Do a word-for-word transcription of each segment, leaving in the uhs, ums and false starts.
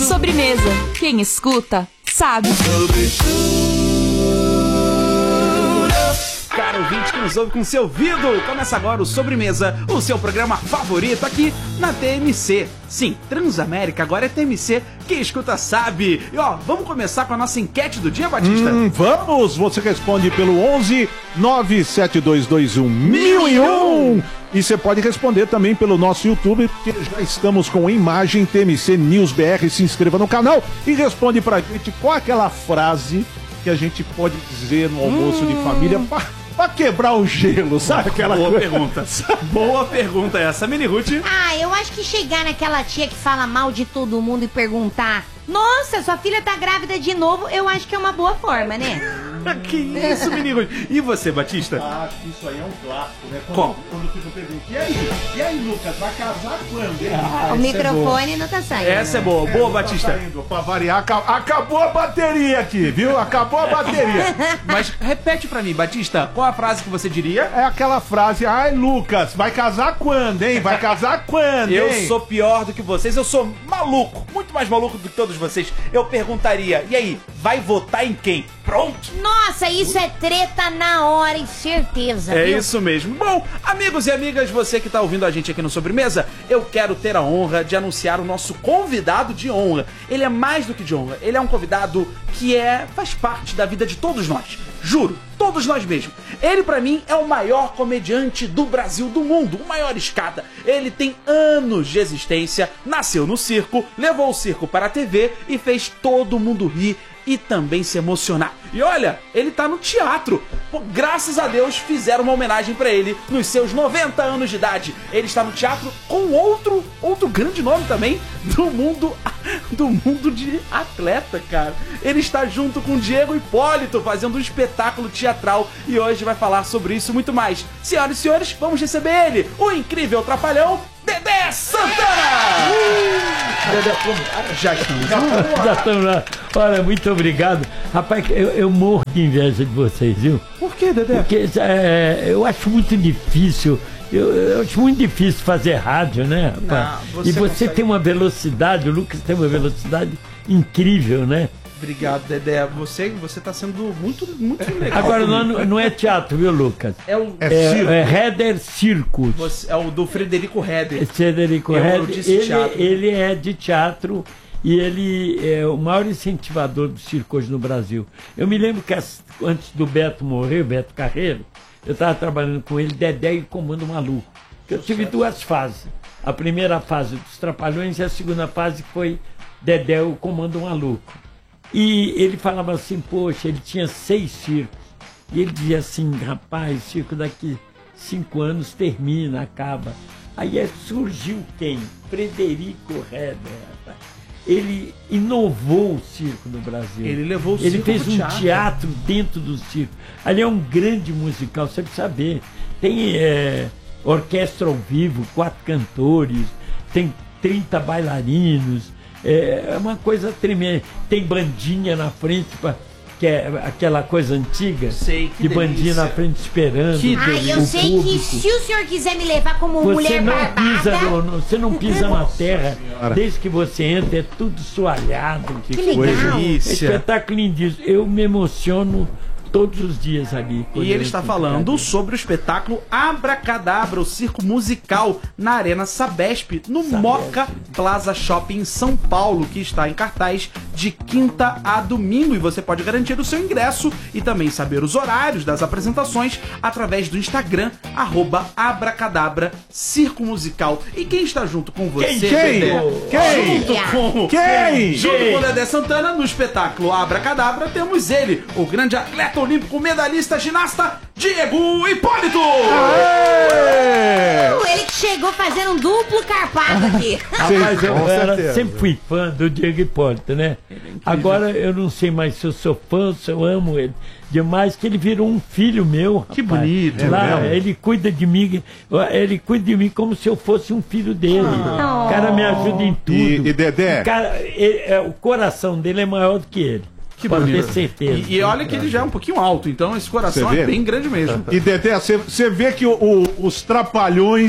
Sobremesa. Quem escuta, sabe. Caro ouvinte que nos ouve com seu ouvido, começa agora o Sobremesa, o seu programa favorito aqui na T M C. Sim, Transamérica agora é T M C, quem escuta sabe. E ó, vamos começar com a nossa enquete do dia, Batista? Hum, vamos! Você responde pelo onze nove sete dois dois um mil e um. E você pode responder também pelo nosso YouTube, porque já estamos com imagem T M C News B R. Se inscreva no canal e responde pra gente qual é aquela frase que a gente pode dizer no almoço hum. de família pra, pra quebrar o gelo, sabe? Aquela Boa coisa. pergunta. Boa pergunta essa, Mini Ruth. Ah, eu acho que chegar naquela tia que fala mal de todo mundo e perguntar: nossa, sua filha tá grávida de novo, eu acho que é uma boa forma, né? Que isso, Mini Ruth. E você, Batista? Ah, acho que isso aí é um clássico, né? Quando, Como? Quando fica perguntando, e aí? E aí, Lucas, vai casar quando, hein? Ah, o microfone é não tá saindo. Essa é boa. Boa, é, Batista. Tá saindo. Pra variar, acabou, acabou a bateria aqui, viu? Acabou a bateria. Mas repete pra mim, Batista, qual a frase que você diria? É aquela frase: ai, Lucas, vai casar quando, hein? Vai casar quando, hein? Eu sou pior do que vocês, eu sou maluco, muito mais maluco do que todos vocês. Eu perguntaria, e aí, vai votar em quem? Pronto! Nossa, isso é treta na hora, e certeza. É viu? isso mesmo. Bom, amigos e amigas, você que tá ouvindo a gente aqui no Sobremesa, eu quero ter a honra de anunciar o nosso convidado de honra. Ele é mais do que de honra, ele é um convidado que é faz parte da vida de todos nós. Juro, todos nós mesmo. Ele, pra mim, é o maior comediante do Brasil, do mundo, o maior escada. Ele tem anos de existência, nasceu no circo, levou o circo para a T V e fez todo mundo rir e também se emocionar. E olha, ele tá no teatro. Pô, graças a Deus fizeram uma homenagem pra ele nos seus noventa anos de idade. Ele está no teatro com outro, outro grande nome também do mundo, do mundo de atleta, cara. Ele está junto com Diego Hipólito fazendo um espetáculo teatral e hoje vai falar sobre isso e muito mais. Senhoras e senhores, vamos receber ele, o incrível trapalhão Dedé Santana! Uh! Dedé, já estamos. Já estamos lá. Olha, muito obrigado. Rapaz, eu, eu morro de inveja de vocês, viu? Por que, Dedé? Porque é, eu acho muito difícil. Eu, eu acho muito difícil fazer rádio, né, rapaz? Não, você e você consegue... tem uma velocidade, o Lucas tem uma velocidade incrível, né? Obrigado, Dedé. Você, você tá sendo muito, muito legal. Agora, não, não é teatro, viu, Lucas? É o é, é, é Heder Circus. Você, é o do Frederico Heder. É Frederico Heder. Ele, ele é de teatro e ele é o maior incentivador do circo hoje no Brasil. Eu me lembro que antes do Beto morrer, o Beto Carreiro, eu estava trabalhando com ele, Dedé e Comando Maluco. Eu tive duas fases. A primeira fase dos Trapalhões e a segunda fase foi Dedé e o Comando Maluco. E ele falava assim, poxa, ele tinha seis circos. E ele dizia assim, rapaz, o circo daqui cinco anos termina, acaba. Aí é, surgiu quem? Frederico Heder. Ele inovou o circo no Brasil. Ele levou o Ele circo fez um teatro. teatro dentro do circo. Ali é um grande musical, você precisa saber. Tem é, orquestra ao vivo, quatro cantores, tem trinta bailarinos. É uma coisa tremenda. Tem bandinha na frente, pra, que é aquela coisa antiga. Sei, que de bandinha delícia. na frente esperando. Que Ai, eu o sei público. que se o senhor quiser me levar como Você mulher não barbada... pisa no, no- você não pisa na terra. Senhora. Desde que você entra, é tudo soalhado. Que legal. delícia. Espetáculo lindíssimo. Eu me emociono todos os dias ali. E ele está falando sobre o espetáculo Abracadabra, o circo musical na Arena Sabesp, no Sabesp. Moca Plaza Shopping em São Paulo, que está em cartaz de quinta a domingo. E você pode garantir o seu ingresso e também saber os horários das apresentações através do Instagram, arroba Abracadabra Circo Musical. E quem está junto com você, Quem? Dedé? Quem? Junto com... Quem? Junto Quem? com o Dedé Santana, no espetáculo Abracadabra, temos ele, o grande atleta olímpico, medalhista, ginasta, Diego Hipólito! Aê! Uh, ele que chegou fazendo um duplo carpado aqui. Rapaz, eu com era- certeza. sempre fui fã do Diego Hipólito, né? Agora eu não sei mais se eu sou fã, se eu amo ele demais, que ele virou um filho meu, rapaz. Que bonito, Lá, é mesmo? ele cuida de mim, ele cuida de mim como se eu fosse um filho dele. Ah. O cara me ajuda em tudo. E, e Dedé? O, cara, ele- é, o coração dele é maior do que ele. Que Pode bonito. ter certeza. E, e olha que ele já é um pouquinho alto, então esse coração Você é vê? bem grande mesmo. E Dedé, você vê que o- o- os Trapalhões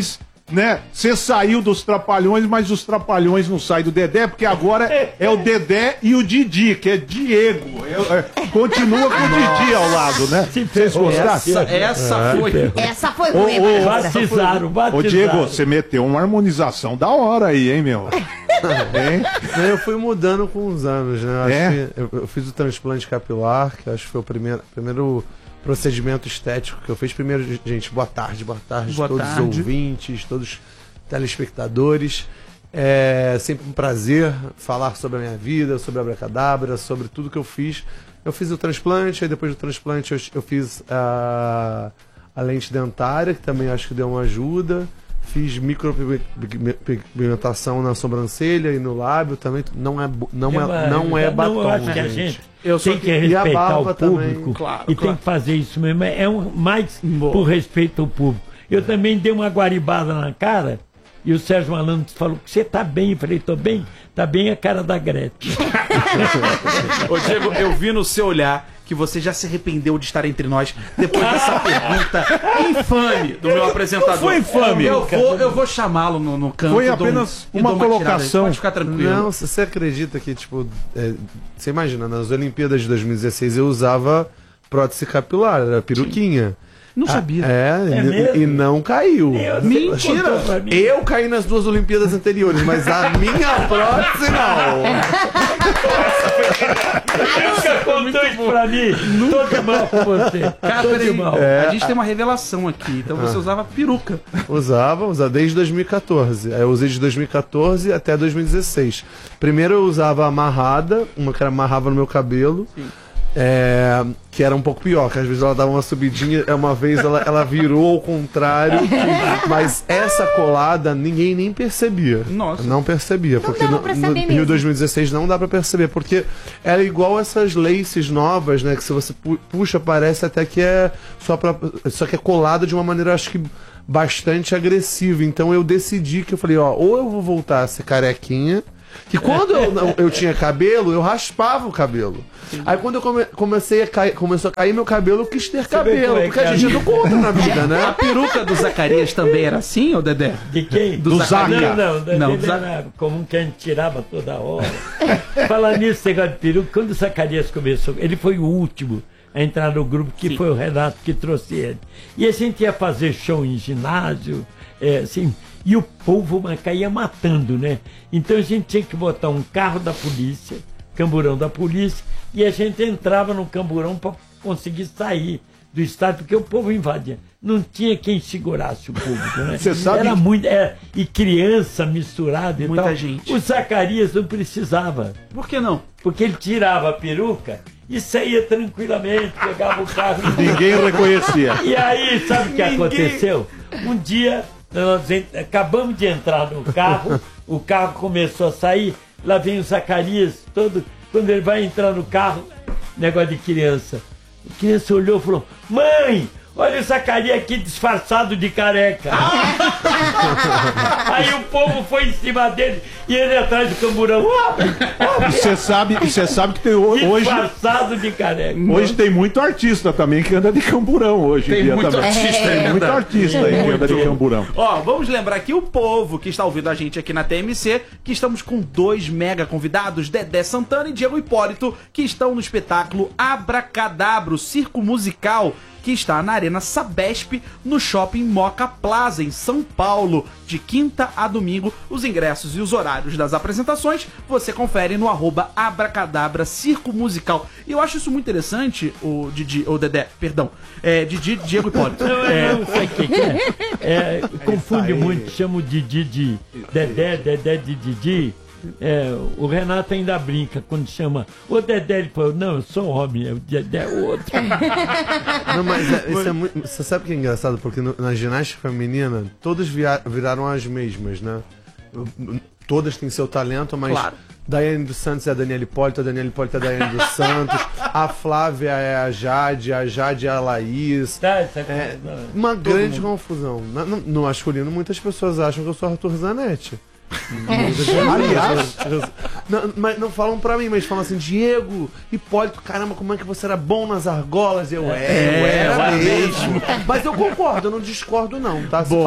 né? Você saiu dos Trapalhões, mas os Trapalhões não saem do Dedé, porque agora é o Dedé e o Didi, que é Diego. É, é, continua com o Didi ao lado, né? Vocês gostaram? Essa, essa foi. Essa foi ruim, Ô, ô, Bárbara. Batizaram, batizaram. Ô, Diego, você meteu uma harmonização da hora aí, hein, meu? Hein? Eu fui mudando com os anos, né? Acho É? que eu, eu fiz o transplante capilar, que acho que foi o primeiro, primeiro procedimento estético que eu fiz. Primeiro, gente, boa tarde, boa tarde, Boa todos tarde. os ouvintes, todos os telespectadores. É sempre um prazer falar sobre a minha vida, sobre a Abracadabra, sobre tudo que eu fiz. Eu fiz o transplante, aí depois do transplante eu, eu fiz a, a lente dentária, que também acho que deu uma ajuda. Fiz micropigmentação na sobrancelha e no lábio também. Não é, bo- não é, não é batom, Não, eu acho que a gente. gente Eu só tem que E a respeitar barba o público também, claro, e claro. tem que fazer isso mesmo. É um, mais por respeito ao público. Eu também dei uma guaribada na cara e o Sérgio Malandro falou que você tá bem. Eu falei, tô bem. Tá bem a cara da Gretchen. Ô, Diego, eu vi no seu olhar que você já se arrependeu de estar entre nós depois dessa pergunta infame do meu apresentador. Não foi infame. Eu vou, eu vou chamá-lo no, no canto. Foi dou um- apenas e uma dou tirada. colocação. Pode ficar tranquilo. Não, se você acredita que, tipo, é, você imagina, nas Olimpíadas de dois mil e dezesseis eu usava prótese capilar, era peruquinha. Não sabia. Ah, é, É e- mesmo? e não caiu. Meu, você Mentira! contou pra mim. Eu caí nas duas Olimpíadas anteriores, mas a minha prótese não. Nunca contou isso pra mim. Tô de mal com você. Cara, Tô de peraí. mal. A gente tem uma revelação aqui. Então você usava peruca. Usava, usava desde dois mil e quatorze. Aí eu usei de dois mil e quatorze até dois mil e dezesseis. Primeiro eu usava amarrada, uma que amarrava no meu cabelo. É, que era um pouco pior, que às vezes ela dava uma subidinha, uma vez ela, ela virou ao contrário, mas essa colada ninguém nem percebia. Nossa. Não percebia, Não porque dava no, pra no saber Rio mesmo. dois mil e dezesseis não dá pra perceber, porque era igual essas laces novas, né, que se você pu- puxa parece até que é só, pra, só que é colada de uma maneira, acho que bastante agressiva. Então eu decidi que eu falei, ó, ou eu vou voltar a ser carequinha, que quando eu, não- eu tinha cabelo, eu raspava o cabelo. Aí quando eu come- comecei a cair, começou a cair meu cabelo, eu quis ter vê cabelo, como é porque que a é gente a não conta na vida, A né? peruca do Zacarias também era assim, ô Dedé? De quem? Do Zaca. Não, não, da Não, dele Zaca. era comum que a gente tirava toda hora. Falar nisso, esse negócio de peruca, quando o Zacarias começou, ele foi o último a entrar no grupo, que Sim. foi o Renato que trouxe ele. E a gente ia fazer show em ginásio, é, assim, e o povo mas caía matando, né? Então a gente tinha que botar um carro da polícia, camburão da polícia, e a gente entrava no camburão para conseguir sair do estádio, porque o povo invadia. Não tinha quem segurasse o público, né? Você sabe Era que- muito, é, e criança misturada e Muita tal. gente. O Zacarias não precisava, Por que não? porque ele tirava a peruca e saía tranquilamente, pegava o carro e Ninguém reconhecia. e aí, sabe o que Ninguém- aconteceu? Um dia, nós en- acabamos de entrar no carro, o carro começou a sair, lá vem o Zacarias, todo, quando ele vai entrar no carro, negócio de criança. A criança olhou e falou, mãe, olha o Zacarias aqui disfarçado de careca. Aí o povo foi em cima dele e ele atrás do camburão. E você sabe, e você sabe que tem, ho- hoje, Disfarçado de careca. hoje tem muito artista também que anda de camburão hoje em Tem dia muito também. artista Tem ainda. muito artista aí que anda de camburão. Ó, vamos lembrar aqui o povo que está ouvindo a gente aqui na T M C, que estamos com dois mega convidados, Dedé Santana e Diego Hipólito, que estão no espetáculo Abracadabra, o circo musical, que está na Arena Sabesp, no Shopping Moca Plaza, em São Paulo, de quinta a domingo. Os ingressos e os horários das apresentações você confere no arroba Abracadabra Circo Musical. E eu acho isso muito interessante, o Didi, o Dedé, perdão, é, Didi, Diego Hipólito. Não, É, eu não sei o que, que é. É, confunde muito, chama o Didi de Dedé, Dedé de Didi. É, o Renato ainda brinca quando chama o Dedé, ele falou, não, eu sou homem, o Dedé é outro. Não, mas é, isso é muito. Você sabe o que é engraçado? Porque no- na ginástica feminina, todas via- viraram as mesmas, né? Todas têm seu talento, mas Claro. Daiane dos Santos é a Daniela Hipólito, a Daniela Hipólito é a Daiane dos Santos, a Flávia é a Jade, a Jade é a Laís. Tá, essa É, coisa, não. uma grande confusão. Na- No, no masculino, muitas pessoas acham que eu sou Arthur Zanetti. Aliás, não, mas não falam pra mim, mas falam assim, Diego, Hipólito, caramba, como é que você era bom nas argolas? Eu, é, eu É, era eu era mesmo. Mas eu concordo, eu não discordo não, tá? Se Boa. falar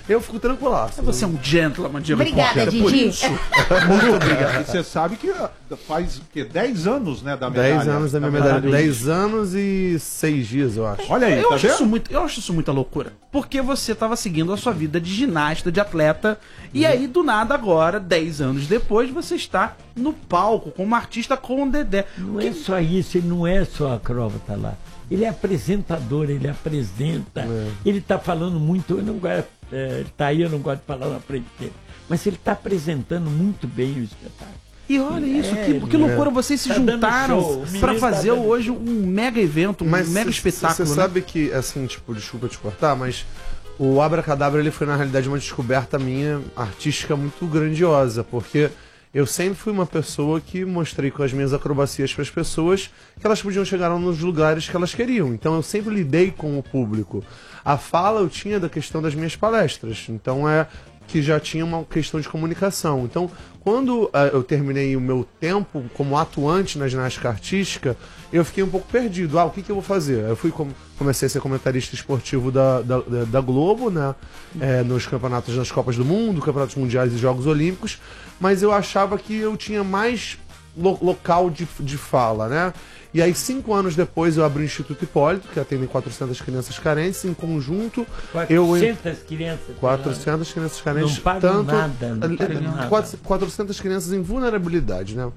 eu fico tranquilaço. Você é um gentleman, Diego Obrigada, Costa, por Didi. isso. Muito obrigado. E você sabe que faz que, dez anos, né, da medalha. dez anos da minha medalha. dez anos e seis dias, eu acho. Olha aí, eu, tá acho vendo? isso muito, eu acho isso muita loucura. Porque você tava seguindo a sua vida de ginasta, de atleta, e aí, do nada, agora, dez anos depois, você está no palco como artista com o Dedé. Não é só isso, ele não é só acróbata lá. Ele é apresentador, ele apresenta. É. Ele está falando muito, eu não gosto, é, ele tá aí, eu não gosto de falar na frente dele. Mas ele está apresentando muito bem o espetáculo. E olha isso, É, que, que loucura, vocês se Tá dando juntaram show, o menino pra tá fazer dando hoje um mega evento, um mega espetáculo, Você né? sabe que, assim, tipo, desculpa te cortar, mas o Abracadabra, ele foi, na realidade, uma descoberta minha artística muito grandiosa, porque eu sempre fui uma pessoa que mostrei com as minhas acrobacias para as pessoas que elas podiam chegar nos lugares que elas queriam. Então eu sempre lidei com o público. A fala eu tinha da questão das minhas palestras. Então é que já tinha uma questão de comunicação. Então, quando uh, eu terminei o meu tempo como atuante na ginástica artística, eu fiquei um pouco perdido. Ah, o que, que eu vou fazer? Eu fui com... comecei a ser comentarista esportivo da, da, da Globo, né? É, nos campeonatos das Copas do Mundo, campeonatos mundiais e Jogos Olímpicos, mas eu achava que eu tinha mais lo local de, de fala, né? E aí, cinco anos depois, eu abri o Instituto Hipólito, que atende quatrocentas crianças carentes, em conjunto. quatrocentas eu... crianças. quatrocentas crianças carentes. Não pagam tanto, nada, não pagam nada. quatrocentas crianças em vulnerabilidade, né?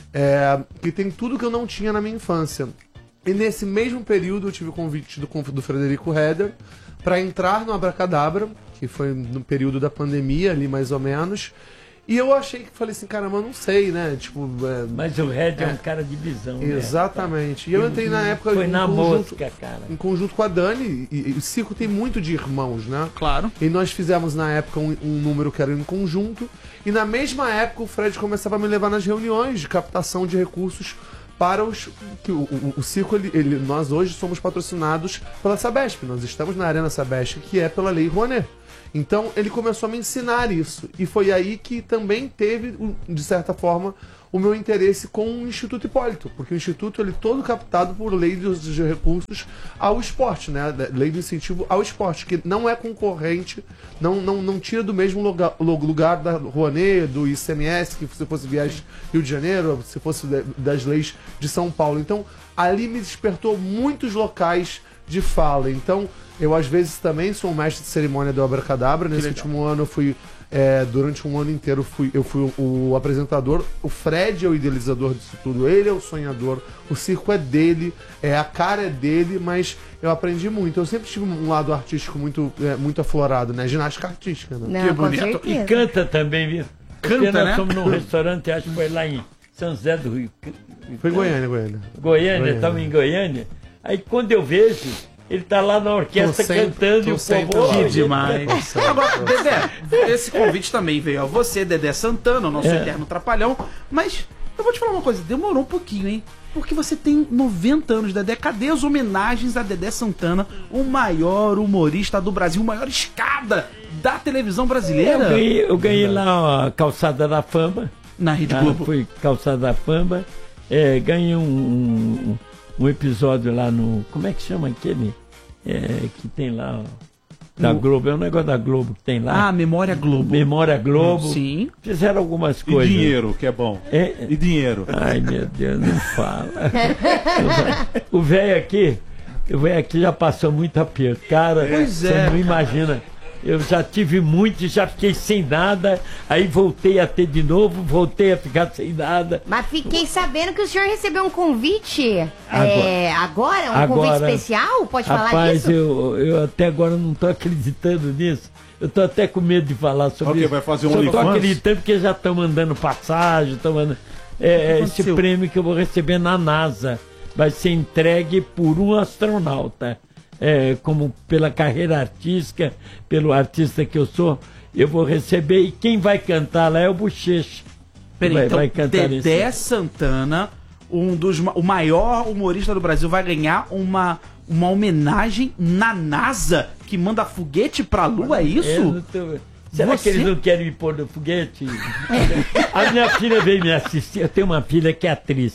É, que tem tudo que eu não tinha na minha infância. E nesse mesmo período, eu tive o convite do, do Frederico Heder para entrar no Abracadabra, que foi no período da pandemia, ali mais ou menos. E eu achei que, falei assim, caramba, eu não sei, né? Tipo, é, Mas o Red é, é um é, cara de visão. exatamente. Né? E eu entrei na época Foi em, na conjunto, mosca, cara. em conjunto com a Dani. E, e o circo tem muito de irmãos, né? Claro. E nós fizemos na época um, um número que era em conjunto. E na mesma época o Fred começava a me levar nas reuniões de captação de recursos para os. Que o, o, o circo, ele, ele, nós hoje somos patrocinados pela Sabesp. Nós estamos na Arena Sabesp, que é pela Lei Rouanet. Então ele começou a me ensinar isso. E foi aí que também teve, de certa forma, o meu interesse com o Instituto Hipólito. Porque o Instituto, ele todo captado por lei dos, dos recursos ao esporte, né? Lei do incentivo ao esporte, que não é concorrente, não, não, não tira do mesmo lugar, lugar da Rouanet, do I C M S, que se fosse viagem Rio de Janeiro, se fosse das leis de São Paulo. Então, ali me despertou muitos locais de fala. Então, eu às vezes também sou um mestre de cerimônia do Abracadabra. Nesse último ano eu fui, é, durante um ano inteiro, fui, eu fui o, o apresentador. O Fred é o idealizador disso tudo, ele é o sonhador, o circo é dele, é, a cara é dele, mas eu aprendi muito. Eu sempre tive um lado artístico muito, é, muito aflorado, né? Ginástica artística, né? Não, Que com bonito. certeza. E canta também, viu? Canta, Porque nós né? fomos num restaurante, acho que foi lá em São José do Rio. Foi Goiânia, Goiânia. Goiânia, estamos em Goiânia. Aí quando eu vejo, ele tá lá na orquestra Tô sempre- cantando tô e o sempre povo... lá. Que "Olha, demais. Agora, Dedé, esse convite também veio a você, Dedé Santana, o nosso É. eterno trapalhão. Mas eu vou te falar uma coisa, demorou um pouquinho, hein? Porque você tem noventa anos, Dedé. Cadê as homenagens a Dedé Santana, o maior humorista do Brasil, o maior escada da televisão Eu brasileira? ganhei, eu ganhei lá a Calçada da Fama. Na Rede Ah, Globo. foi Calçada da Fama. É, ganhei um, um, um episódio lá no... Como é que chama aquele? É, que tem lá... ó, da No- Globo. É um negócio da Globo que tem lá. Ah, Memória Globo. Memória Globo. Sim. Fizeram algumas E coisas. dinheiro, que é bom. É, E dinheiro. ai, meu Deus, não fala. O velho aqui, o velho aqui já passou muito aperto. Cara, Pois você é, não cara. imagina. Eu já tive muito, já fiquei sem nada, aí voltei a ter de novo, voltei a ficar sem nada. Mas fiquei sabendo que o senhor recebeu um convite Agora. é, agora, um convite Agora, especial? Pode falar Rapaz, disso? eu, eu até agora não tô acreditando nisso. Eu tô até com medo de falar sobre O quê? isso. Vai fazer um Só tô OnlyFans? acreditando porque já estão mandando passagem, estão mandando... É, é esse aconteceu? prêmio que eu vou receber na NASA vai ser entregue por um astronauta. É, como pela carreira artística, pelo artista que eu sou, eu vou receber. E quem vai cantar lá é o Bochecha. Peraí, vai, então, vai cantar Dedé esse- Santana, um dos, ma- o maior humorista do Brasil, vai ganhar uma, uma homenagem na NASA que manda foguete pra Lua, é Eu isso? não tô- Será Você- que eles não querem me pôr no foguete? A minha filha veio me assistir. Eu tenho uma filha que é atriz.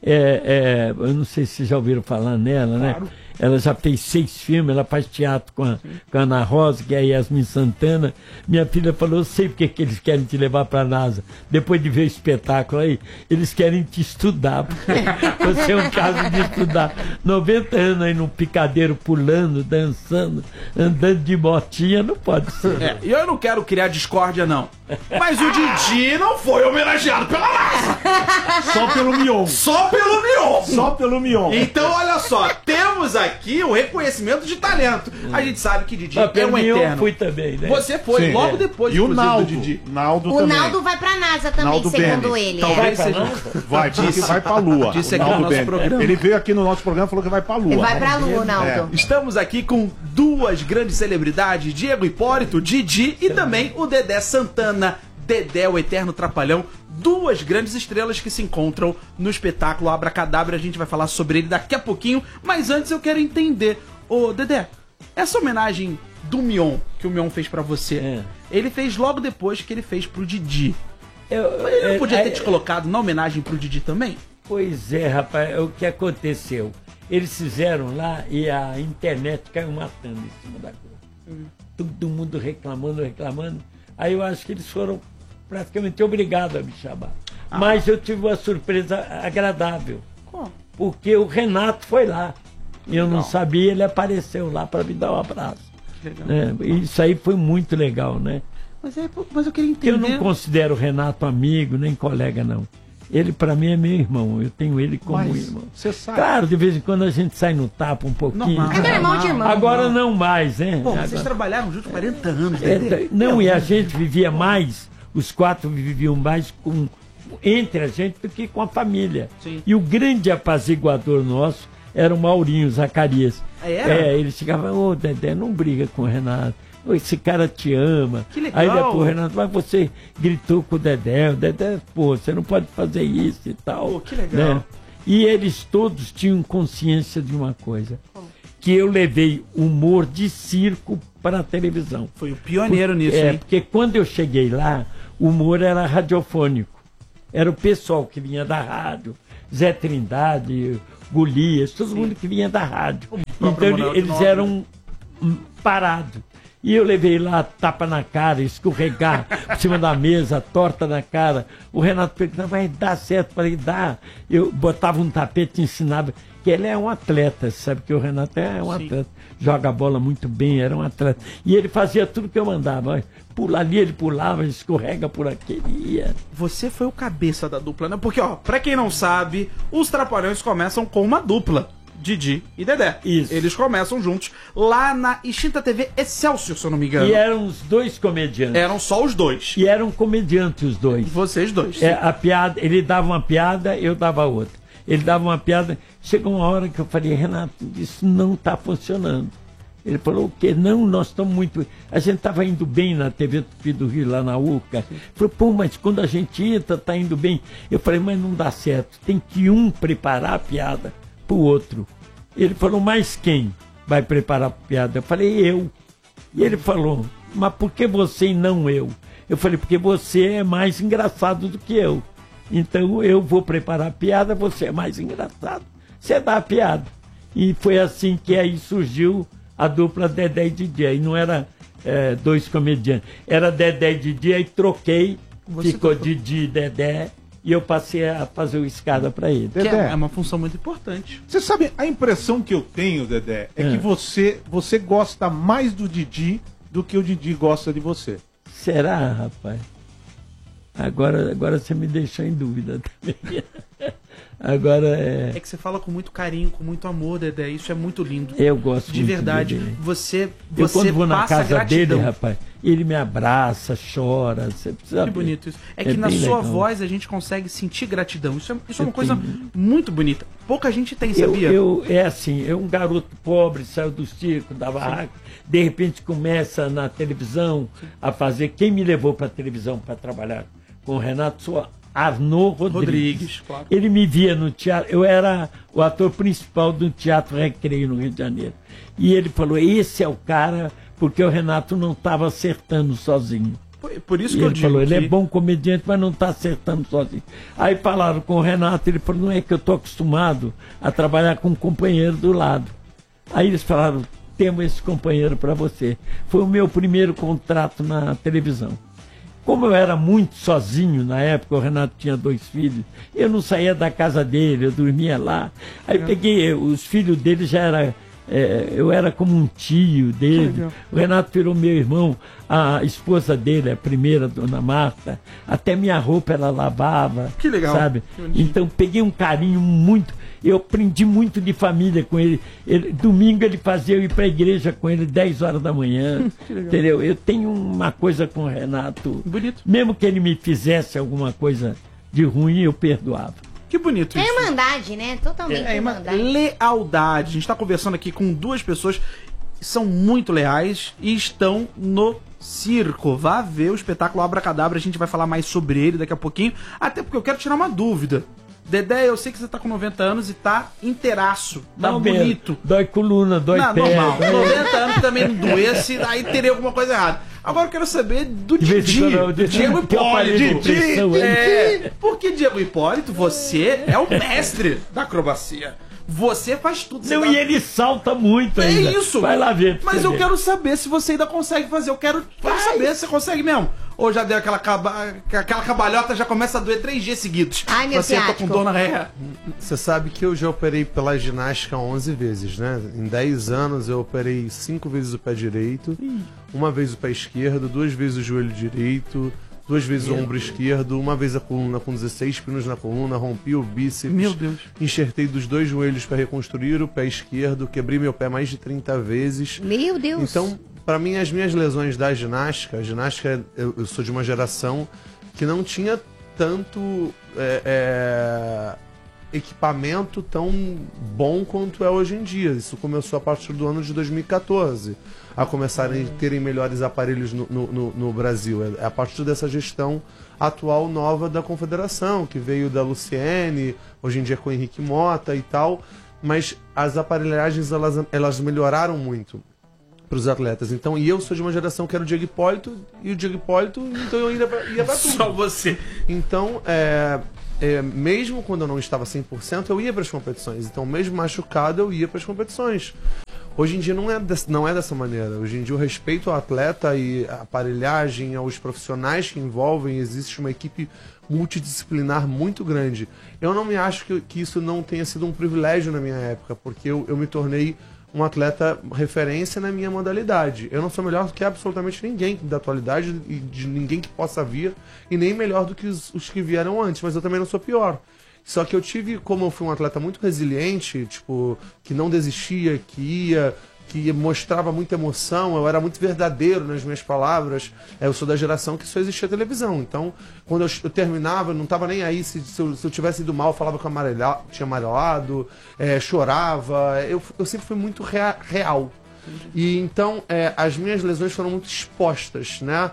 É, é, eu não sei se vocês já ouviram falar nela, claro. né? Ela já fez seis filmes, ela faz teatro com a, com a Ana Rosa, que é a Yasmin Santana. Minha filha falou, eu sei porque que eles querem te levar para a NASA. Depois de ver o espetáculo aí, eles querem te estudar. Você é um caso de estudar. noventa anos aí no picadeiro, pulando, dançando, andando de motinha, não pode ser. É, e eu não quero criar discórdia, não. Mas o Didi não foi homenageado pela NASA. Só pelo Mion. Só pelo Mion. Só pelo Mion. Então, olha só, temos aqui o reconhecimento de talento. A gente sabe que Didi é um eterno. Eu fui também, né? Você foi, Sim, logo é. depois e o Naldo, do Didi. Naldo o também. Naldo vai pra NASA também, Naldo segundo Bene. ele. Talvez é. seja. Vai, disse, vai pra Lua. Disse aqui no nosso Bene. programa. Ele veio aqui no nosso programa e falou que vai pra Lua. Ele vai pra Lua, Naldo. É. Estamos aqui com duas grandes celebridades, Diego Hipólito, Didi e também o Dedé Santana. Dedé, o eterno trapalhão, duas grandes estrelas que se encontram no espetáculo Abracadabra. A gente vai falar sobre ele daqui a pouquinho, mas antes eu quero entender, ô Dedé, essa homenagem do Mion, que o Mion fez pra você, é. ele fez logo depois que ele fez pro Didi. Eu, mas ele não podia ter é, te colocado na homenagem pro Didi também? Pois é, rapaz, o que aconteceu? Eles fizeram lá e a internet caiu matando em cima da coisa. Hum. Todo mundo reclamando, reclamando. Aí eu acho que eles foram praticamente obrigado a me chamar. Ah. Mas eu tive uma surpresa agradável. Como? Porque o Renato foi lá. E eu não sabia, ele apareceu lá para me dar um abraço. Né? Isso aí foi muito legal, né? Mas, é, mas eu queria entender. Eu não considero o Renato amigo, nem colega, não. Ele, para mim, é meu irmão. Eu tenho ele como mas irmão. Você sabe. Claro, de vez em quando a gente sai no tapa um pouquinho. Não, é irmão de irmão. Agora não mais, né? Pô, Agora... vocês trabalharam juntos quarenta anos. É, não, e a gente vivia mais, os quatro viviam mais com, entre a gente do que com a família. Sim. E o grande apaziguador nosso era o Maurinho Zacarias. Ah, é, ele chegava, ô oh, Dedé, não briga com o Renato. Esse cara te ama. Que legal. Aí depois o Renato, mas você gritou com o Dedé, o Dedé, pô, você não pode fazer isso e tal. Pô, que legal. Né? E eles todos tinham consciência de uma coisa, que eu levei humor de circo para a televisão. Foi o pioneiro Por, nisso, É, hein? porque quando eu cheguei lá, o humor era radiofônico. Era o pessoal que vinha da rádio, Zé Trindade, Golias, todo Sim. mundo que vinha da rádio. Então ele, eles eram um, parados. E eu levei lá tapa na cara, escorregar por cima da mesa, torta na cara. O Renato perguntava, vai dar certo? Falei, dá. Eu botava um tapete e ensinava, que ele é um atleta, sabe que o Renato é um Sim. atleta. Joga a bola muito bem, era um atleta. E ele fazia tudo que eu mandava. Pula ali, ele pulava, escorrega por aqui. Ia. Você foi o cabeça da dupla, né? Porque, ó, pra quem não sabe, os Trapalhões começam com uma dupla. Didi e Dedé. Isso. Eles começam juntos lá na extinta T V Excelsior, se eu não me engano. E eram os dois comediantes. Eram só os dois. E eram comediantes os dois. Vocês dois. É, a piada, ele dava uma piada, eu dava outra. Ele dava uma piada. Chegou uma hora que eu falei, Renato, isso não está funcionando. Ele falou, o quê? Não, nós estamos muito... A gente estava indo bem na T V Tupi do Rio, lá na U C A. Ele falou, pô, mas quando a gente entra, está indo bem. Eu falei, mas não dá certo. Tem que um preparar a piada para o outro. Ele falou, mas quem vai preparar a piada? Eu falei, eu. E ele falou, mas por que você e não eu? Eu falei, porque você é mais engraçado do que eu. Então eu vou preparar a piada, você é mais engraçado. Você dá a piada. E foi assim que aí surgiu a dupla Dedé e Didi. Aí não era é, dois comediantes. Era Dedé e Didi, aí troquei, você ficou trocou. Didi e Dedé. E eu passei a fazer o escada para ele. Que é, é uma função muito importante. Você sabe, a impressão que eu tenho, Dedé, é, é que você, você gosta mais do Didi do que o Didi gosta de você. Será, rapaz? Agora, agora você me deixou em dúvida também. Agora é... É que você fala com muito carinho, com muito amor, Dedé. Isso é muito lindo. Eu gosto de muito verdade. Dele. Você, você eu quando vou na casa gratidão. dele, rapaz, ele me abraça, chora. Você precisa que ver. bonito isso. É, é que na sua legal. voz a gente consegue sentir gratidão. Isso é, isso é uma tenho... coisa muito bonita. Pouca gente tem, sabia? Eu, eu, é assim, eu um garoto pobre, saiu do circo, da barraca, de repente começa na televisão Sim. a fazer. Quem me levou para a televisão para trabalhar com o Renato Soa? Arnaud Rodrigues. Rodrigues claro. Ele me via no teatro, eu era o ator principal do Teatro Recreio no Rio de Janeiro. E ele falou, esse é o cara, porque o Renato não estava acertando sozinho. Por, por isso e que eu ele digo falou, que... ele é bom comediante, mas não está acertando sozinho. Aí falaram com o Renato, ele falou, não é que eu estou acostumado a trabalhar com um companheiro do lado. Aí eles falaram, temos esse companheiro para você. Foi o meu primeiro contrato na televisão. Como eu era muito sozinho na época, o Renato tinha dois filhos, eu não saía da casa dele, eu dormia lá. Aí eu peguei, os filhos dele já eram, é, eu era como um tio dele. O Renato virou meu irmão, a esposa dele, a primeira, a dona Marta, até minha roupa ela lavava. Que legal. Sabe? Então peguei um carinho muito, eu aprendi muito de família com ele. ele domingo ele fazia eu ir para a igreja com ele dez horas da manhã. Entendeu? Eu tenho uma coisa com o Renato. Bonito. Mesmo que ele me fizesse alguma coisa de ruim, eu perdoava. Que bonito É isso. irmandade, né? Totalmente É, uma irmandade. lealdade. A gente tá conversando aqui com duas pessoas que são muito leais e estão no circo. Vá ver o espetáculo Abracadabra, a gente vai falar mais sobre ele daqui a pouquinho, até porque eu quero tirar uma dúvida. Dedé, eu sei que você tá com noventa anos e tá inteiraço, tá Não, bonito. mesmo. Dói coluna, dói Não, pé. normal. dói- noventa anos também não doesse, aí teria alguma coisa errada. Agora eu quero saber do De vez em Didi, quando eu- do Diego que eu falei de Hipólito. pressão, É, porque Diego Hipólito, você é o mestre da acrobacia. Você faz tudo. Você Não, dá- e ele salta muito É ainda. isso. Vai lá ver. pra Mas você eu ver. quero saber se você ainda consegue fazer. Eu quero, quero saber se você consegue mesmo. Ou já deu aquela, caba... aquela cabalhota, já começa a doer três dias seguidos. Ai, meu Você tá ciático. com dor na ré. Você sabe que eu já operei pela ginástica onze vezes, né? Em dez anos eu operei cinco vezes o pé direito, uma vez o pé esquerdo, duas vezes o joelho direito, duas vezes o ombro esquerdo, uma vez a coluna com dezesseis pinos na coluna, rompi o bíceps. Meu Deus. Enxertei dos dois joelhos para reconstruir o pé esquerdo, quebrei meu pé mais de trinta vezes. Meu Deus. Então, para mim, as minhas lesões da ginástica, a ginástica, eu, eu sou de uma geração que não tinha tanto é, é, equipamento tão bom quanto é hoje em dia. Isso começou a partir do ano de dois mil e quatorze, a começarem a terem melhores aparelhos no, no, no, no Brasil. É a partir dessa gestão atual nova da Confederação, que veio da Luciene, hoje em dia com o Henrique Mota e tal, mas as aparelhagens elas, elas melhoraram muito para os atletas. Então, e eu sou de uma geração que era o Diego Hipólito, e o Diego Hipólito, então eu ia pra, ia pra tudo. Só você. Então, é, é, mesmo quando eu não estava cem por cento, eu ia para as competições. Então, mesmo machucado, eu ia para as competições. Hoje em dia não é, desse, não é dessa maneira. Hoje em dia o respeito ao atleta e a aparelhagem, aos profissionais que envolvem, existe uma equipe multidisciplinar muito grande. Eu não me acho que, que isso não tenha sido um privilégio na minha época, porque eu, eu me tornei um atleta referência na minha modalidade. Eu não sou melhor do que absolutamente ninguém da atualidade e de ninguém que possa vir, e nem melhor do que os, os que vieram antes, mas eu também não sou pior. Só que eu tive, como eu fui um atleta muito resiliente, tipo, que não desistia, que ia, que mostrava muita emoção, eu era muito verdadeiro nas minhas palavras. Eu sou da geração que só existia televisão. Então, quando eu, eu terminava, eu não estava nem aí. Se, se, eu, se eu tivesse ido mal, eu falava que eu amarela, tinha amarelado, é, chorava. Eu, eu sempre fui muito rea, real. E então, é, as minhas lesões foram muito expostas, né?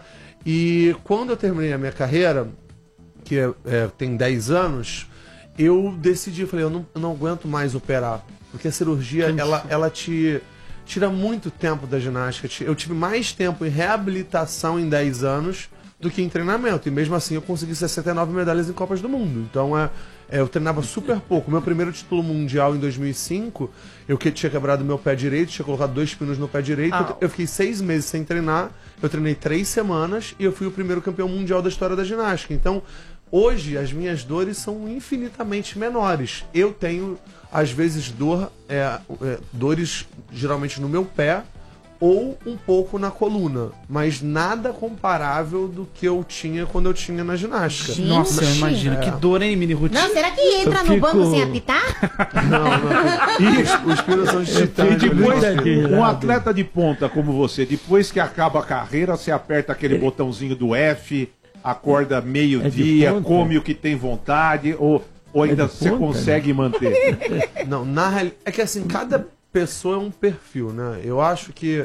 E quando eu terminei a minha carreira, que é, é, tem dez anos, eu decidi, eu falei, eu não, eu não aguento mais operar. Porque a cirurgia, ela, ela te tira muito tempo da ginástica. Eu tive mais tempo em reabilitação em dez anos do que em treinamento. E mesmo assim eu consegui sessenta e nove medalhas em Copas do Mundo. Então é, é, eu treinava super pouco. Meu primeiro título mundial em dois mil e cinco, eu que tinha quebrado meu pé direito, tinha colocado dois pinos no pé direito. Ah. Eu, eu fiquei seis meses sem treinar. Eu treinei três semanas e eu fui o primeiro campeão mundial da história da ginástica. Então, hoje as minhas dores são infinitamente menores. Eu tenho, às vezes, dor, é, é, dores geralmente no meu pé ou um pouco na coluna, mas nada comparável do que eu tinha quando eu tinha na ginástica. Gente. Nossa, eu imagino. É. Que dor, hein, Mini Ruth? Não, será que entra Eu no fico- banco sem apitar? Não, não. Os, os pinos são de titânio. E depois, eles- Deus. um atleta de ponta como você, depois que acaba a carreira, você aperta aquele botãozinho do F, acorda É meio-dia, de ponta? come o que tem vontade, ou, ou ainda É de você ponta, consegue manter? Não, na realidade. É que assim, cada pessoa é um perfil, né? Eu acho que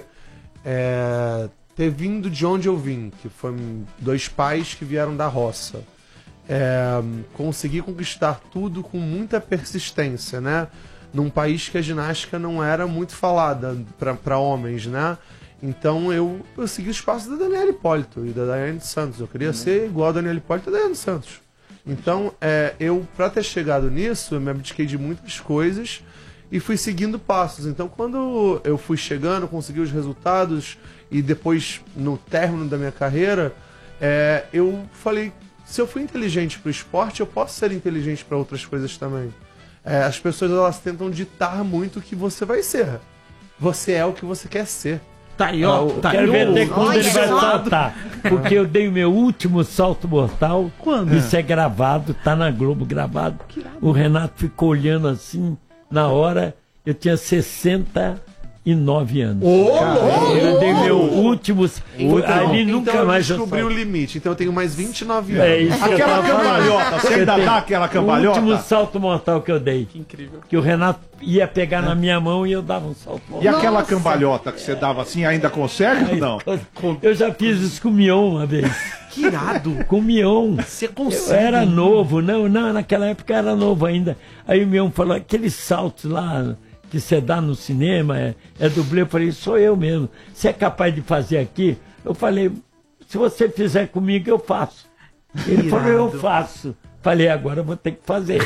é, ter vindo de onde eu vim, que foi dois pais que vieram da roça, é, conseguir conquistar tudo com muita persistência, né? Num país que a ginástica não era muito falada para homens, né? Então eu, eu segui os passos da Daniela Hipólito e da Daiane Santos. Eu queria uhum. ser igual a Daniela Hipólito e a Daiane Santos. Então, é, eu, pra ter chegado nisso, eu me abdiquei de muitas coisas e fui seguindo passos. Então, quando eu fui chegando, consegui os resultados e depois, no término da minha carreira, é, eu falei, se eu fui inteligente pro esporte, eu posso ser inteligente para outras coisas também. É, as pessoas, elas tentam ditar muito o que você vai ser. Você é o que você quer ser. Tá aí, ó. Tá quero ver até quando ele vai saltar. Porque eu dei o meu último salto mortal. Quando? Isso é gravado, tá na Globo gravado. O Renato ficou olhando assim, na hora, eu tinha sessenta e nove anos. Oh, oh, eu dei meu último. Então, ali nunca então mais eu descobri o limite. Então eu tenho mais vinte e nove anos. É isso. Aquela cambalhota, você ainda dá aquela cambalhota? O último salto mortal que eu dei. Que incrível. Que o Renato ia pegar é. na minha mão e eu dava um salto mortal. E aquela Nossa. cambalhota que você dava assim, ainda consegue ou não? Eu já fiz isso com o Mion uma vez. Que irado. Com o Mion. Você consegue. Eu era novo, não, não, naquela época era novo ainda. Aí o Mion falou, aqueles saltos lá que você dá no cinema, é, é dublê. Eu falei, sou eu mesmo. Você é capaz de fazer aqui? Eu falei, se você fizer comigo, eu faço. Ele falou, eu faço. Falei, agora eu vou ter que fazer.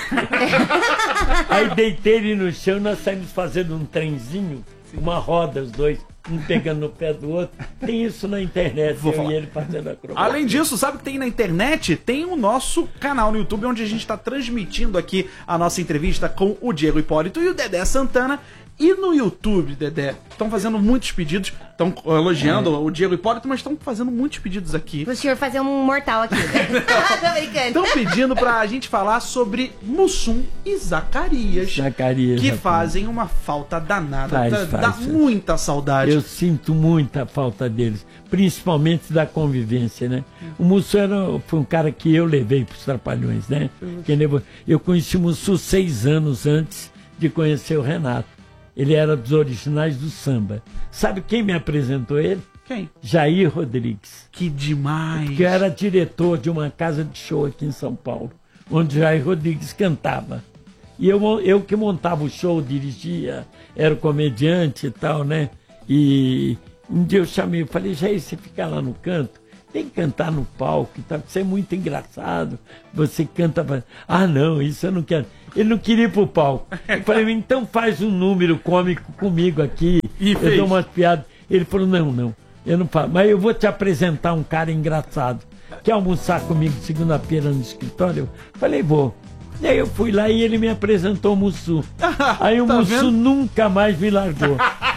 Aí deitei ele no chão e nós saímos fazendo um trenzinho, uma roda, os dois, um pegando no pé do outro. Tem isso na internet, Vou eu falar. e ele fazendo acrobacia. Além disso, sabe o que tem na internet? Tem o nosso canal no YouTube, onde a gente está transmitindo aqui a nossa entrevista com o Diego Hipólito e o Dedé Santana. E no YouTube, Dedé, estão fazendo muitos pedidos, estão elogiando é. o Diego Hipólito, mas estão fazendo muitos pedidos aqui. Pro senhor fazer um mortal aqui. Tô brincando. Estão pedindo pra gente falar sobre Mussum e Zacarias. Zacarias. Que rapaz. fazem uma falta danada. Faz, dá faz, dá faz. muita saudade. Eu sinto muita falta deles, principalmente da convivência, né? O Mussum era, foi um cara que eu levei pros Trapalhões, né? Quem levou, eu conheci o Mussum seis anos antes de conhecer o Renato. Ele era dos originais do samba. Sabe quem me apresentou ele? Quem? Jair Rodrigues. Que demais. Que era diretor de uma casa de show aqui em São Paulo, onde Jair Rodrigues cantava. E eu, eu que montava o show, dirigia, era comediante e tal, né? E um dia eu chamei, eu falei, Jair, você fica lá no canto? Tem que cantar no palco e tal, você é muito engraçado. Você canta... Pra... Ah, não, isso eu não quero. Ele não queria ir pro palco. Eu falei, então faz um número cômico comigo aqui. E eu fez. dou umas piadas. Ele falou, não, não, eu não faço. Mas eu vou te apresentar um cara engraçado. Quer almoçar comigo segunda-feira no escritório? Eu falei, vou. E aí eu fui lá e ele me apresentou o Mussum. Aí o tá Mussum vendo? nunca mais me largou.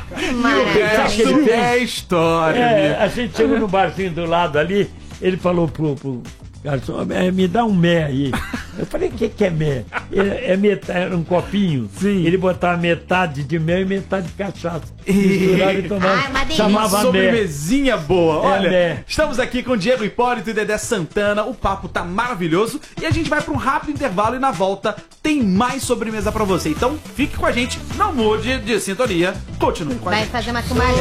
Isso é história. É, a gente chegou no barzinho do lado ali, ele falou pro, pro garçom, me dá um mé aí. Eu falei, o que, que é mé? É, é metade, era um copinho. Sim. Ele botava metade de mel e metade de cachaça. Misturava e tomava. Ai, chamava mé. Sobremesinha boa. Olha, é estamos aqui com o Diego Hipólito e Dedé Santana. O papo tá maravilhoso. E a gente vai para um rápido intervalo e na volta tem mais sobremesa para você. Então fique com a gente, não mude de sintonia. Continue com a vai gente. Vai fazer uma cambalhota.